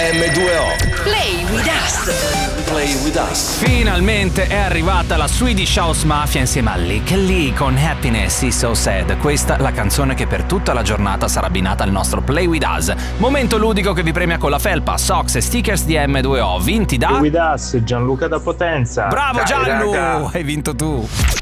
M2O. Play with us. Play with us. Finalmente è arrivata la Swedish House Mafia insieme a Lick Lee con Happiness is So Sad. Questa la canzone che per tutta la giornata sarà abbinata al nostro Play with Us. Momento ludico che vi premia con la felpa, socks e stickers di M2O vinti da Play with us, Gianluca da Potenza. Bravo Dai, Gianlu, raga. hai vinto tu.